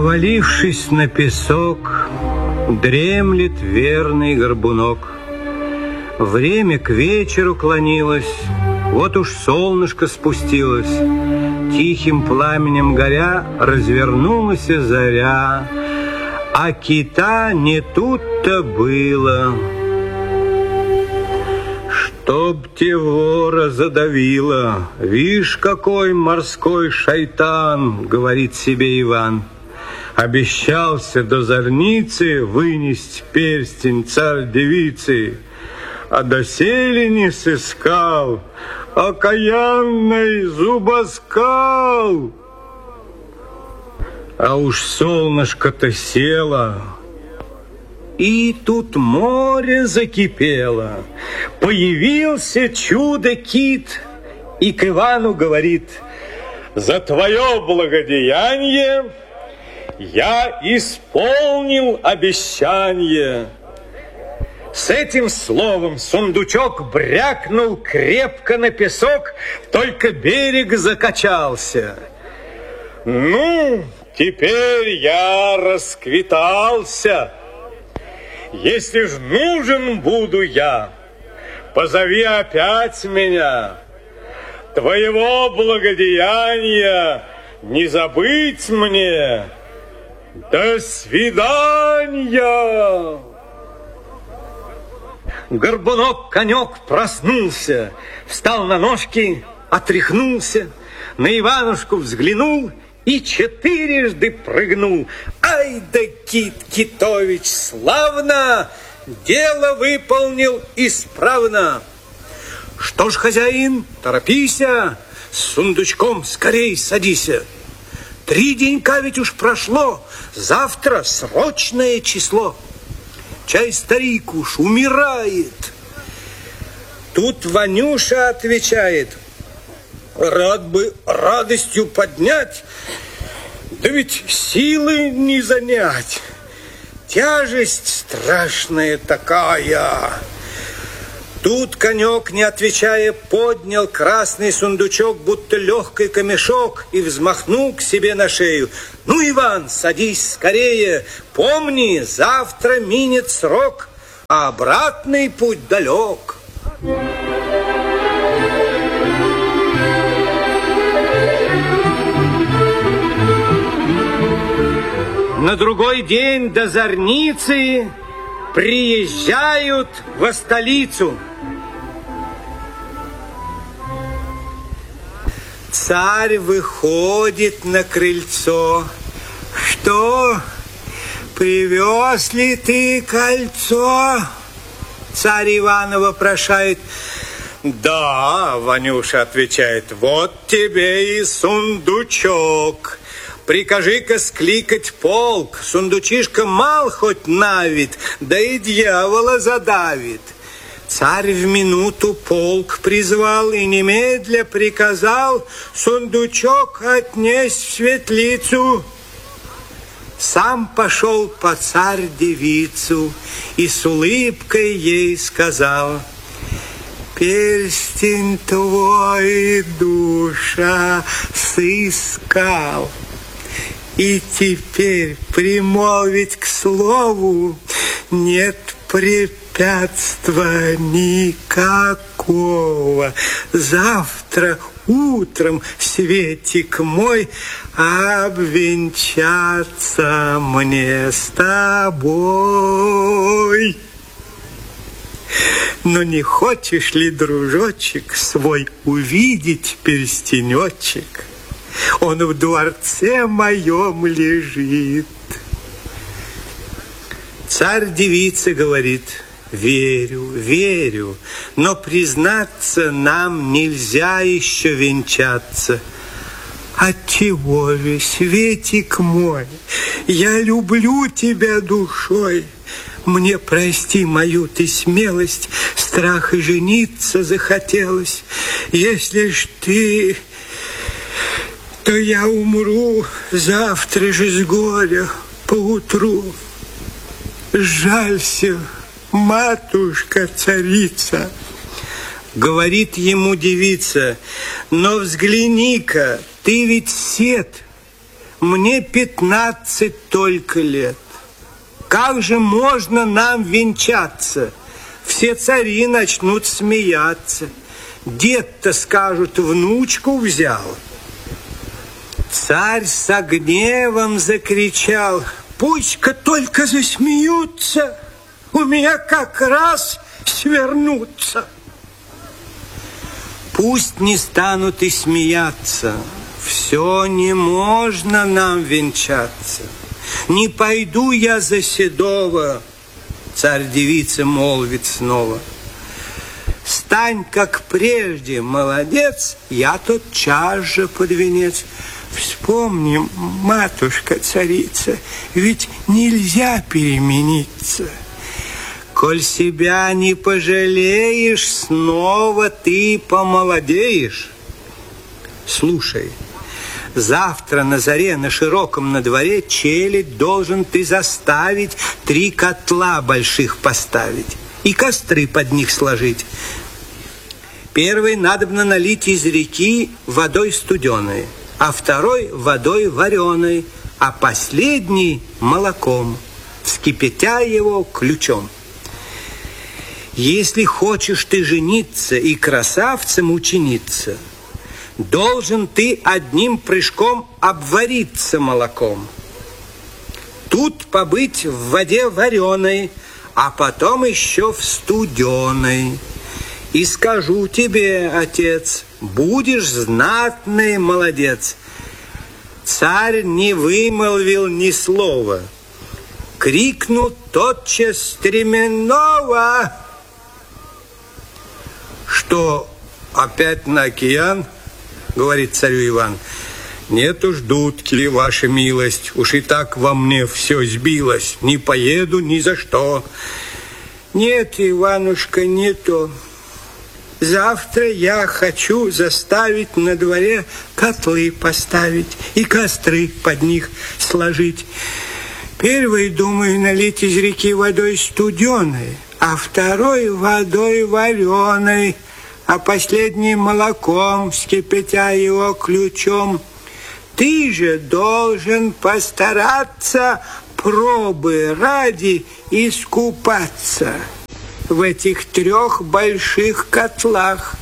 Повалившись на песок, дремлет верный горбунок. Время к вечеру клонилось, вот уж солнышко спустилось. Тихим пламенем горя развернулась заря, а кита не тут-то было. Чтоб те вора задавило, вишь, какой морской шайтан, говорит себе Иван. Обещался до зорницы вынести перстень царь-девицы, а доселе не сыскал, окаянный зубоскал. А уж солнышко-то село, и тут море закипело. Появился чудо-кит и к Ивану говорит: за твое благодеяние я исполнил обещание. С этим словом сундучок брякнул крепко на песок, только берег закачался. Ну, теперь я расквитался. Если ж нужен буду я, позови опять меня. Твоего благодеяния не забыть мне. До свидания! Горбунок-конек проснулся, встал на ножки, отряхнулся, на Иванушку взглянул и четырежды прыгнул. Ай да Кит-Китович, славно! Дело выполнил исправно. Что ж, хозяин, торопися, с сундучком скорей садися. 3 денька ведь уж прошло, завтра срочное число. Чай старик уж умирает. Тут Ванюша отвечает: рад бы радостью поднять, да ведь силы не занять. Тяжесть страшная такая. Тут конек, не отвечая, поднял красный сундучок, будто легкий камешок, и взмахнул к себе на шею. Ну, Иван, садись скорее, помни, завтра минет срок, а обратный путь далек. На другой день до зорницы приезжают во столицу. Царь выходит на крыльцо. Что, привез ли ты кольцо? Царь Ивана вопрошает. Да, Ванюша отвечает, вот тебе и сундучок. Прикажи-ка скликать полк, сундучишка мал хоть на вид, да и дьявола задавит. Царь в минуту полк призвал и немедля приказал сундучок отнесть в светлицу. Сам пошел по царь-девицу и с улыбкой ей сказал: перстень твой душа сыскал, и теперь примолвить к слову нет препятства никакого. Завтра утром, светик мой, обвенчаться мне с тобой. Но не хочешь ли, дружочек, свой увидеть перстенечек? Он в дворце моем лежит. Царь-девица говорит: верю, верю, но, признаться, нам нельзя еще венчаться. Отчего же, Светик мой, я люблю тебя душой. Мне прости мою ты смелость, страх и жениться захотелось. Если ж ты, то я умру завтра же с горя поутру. Жалься, матушка-царица. Говорит ему девица: но взгляни-ка, ты ведь сед, мне 15 только лет. Как же можно нам венчаться? Все цари начнут смеяться. Дед-то, скажут, внучку взял. Царь со гневом закричал: пусть-ка только засмеются, у меня как раз свернутся. Пусть не станут и смеяться, все не можно нам венчаться. Не пойду я за седого, царь-девица молвит снова. Стань, как прежде, молодец, я тотчас же под венец. Вспомни, матушка-царица, ведь нельзя перемениться. Коль себя не пожалеешь, снова ты помолодеешь. Слушай, завтра на заре на широком на дворе челядь должен ты заставить 3 котла больших поставить и костры под них сложить. Первый надобно налить из реки водой студеной, а второй водой вареной, а последний молоком, вскипятя его ключом. Если хочешь ты жениться и красавцем учиниться, должен ты одним прыжком обвариться молоком. Тут побыть в воде вареной, а потом еще в студеной. И скажу тебе, отец, будешь знатный молодец. Царь не вымолвил ни слова. Крикнул тотчас стременного. Что, опять на океан? Говорит царю Иван. Нет уж, дудки ли, ваша милость, уж и так во мне все сбилось. Не поеду ни за что. Нет, Иванушка, не то. Завтра я хочу заставить на дворе котлы поставить и костры под них сложить. Первый думаю налить из реки водой студеной, а второй водой вареной, а последний молоком, вскипятя его ключом. Ты же должен постараться пробы ради искупаться в этих 3 больших котлах.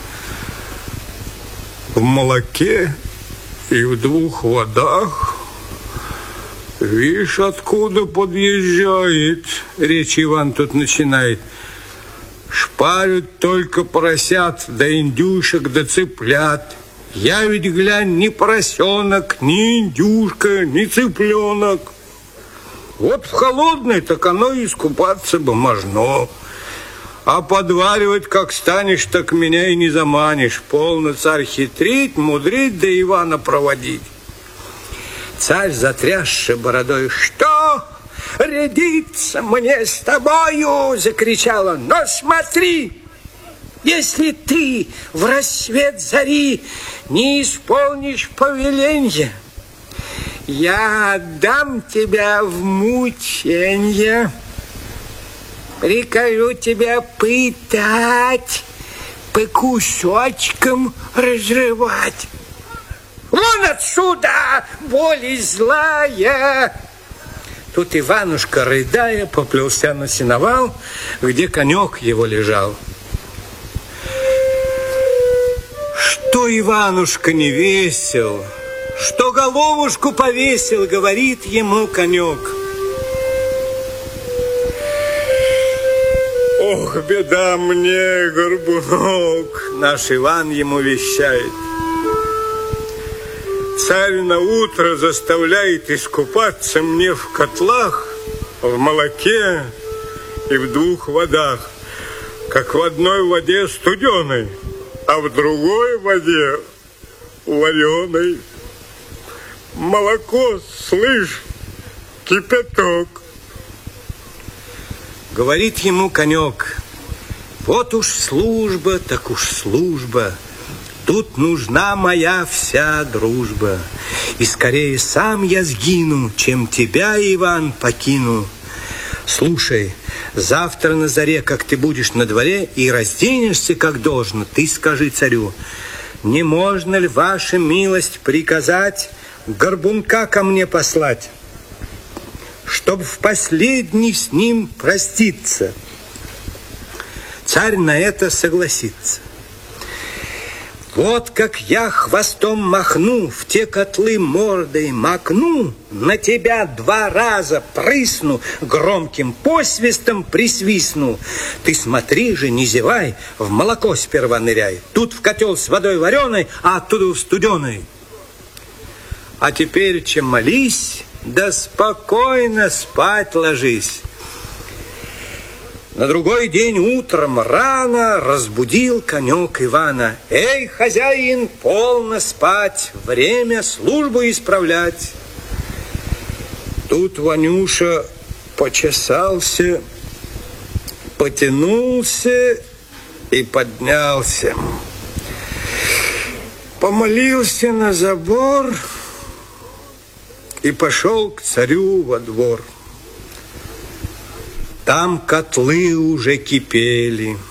В молоке и в 2 водах. Видишь, откуда подъезжает, речь Иван тут начинает. Шпарят только поросят, да индюшек, да цыплят. Я ведь, глянь, ни поросенок, ни индюшка, ни цыпленок. Вот в холодной, так оно и искупаться бы можно. А подваривать, как станешь, так меня и не заманишь. Полно, царь, хитрить, мудрить, да Ивана проводить. Царь, затрясший бородой: что? Рядиться мне с тобою, закричал он. Но смотри, если ты в рассвет зари не исполнишь повеления, я отдам тебя в мученье. Прикажу тебя пытать, по кусочкам разрывать. Вон отсюда, боль злая! Тут Иванушка, рыдая, поплелся на сеновал, где конек его лежал. Что Иванушка не весел, что головушку повесил, говорит ему конек. Ох, беда мне, горбунок, наш Иван ему вещает. Царь на утро заставляет искупаться мне в котлах, в молоке и в 2 водах, как в одной воде студеной, а в другой воде вареной. Молоко, слышь, кипяток. Говорит ему конек: вот уж служба, так уж служба. Тут нужна моя вся дружба. И скорее сам я сгину, чем тебя, Иван, покину. Слушай, завтра на заре, как ты будешь на дворе и разденешься, как должно, ты скажи царю: не можно ли, ваша милость, приказать горбунка ко мне послать, чтоб в последний с ним проститься. Царь на это согласится. Вот как я хвостом махну, в те котлы мордой макну, на тебя 2 раза прысну, громким посвистом присвистну. Ты смотри же, не зевай, в молоко сперва ныряй. Тут в котел с водой вареной, а оттуда в студеной. А теперь, чем молись, да спокойно спать ложись. На другой день утром рано разбудил конек Ивана. Эй, хозяин, полно спать, время службу исправлять. Тут Ванюша почесался, потянулся и поднялся. Помолился на забор и пошел к царю во двор. Там котлы уже кипели,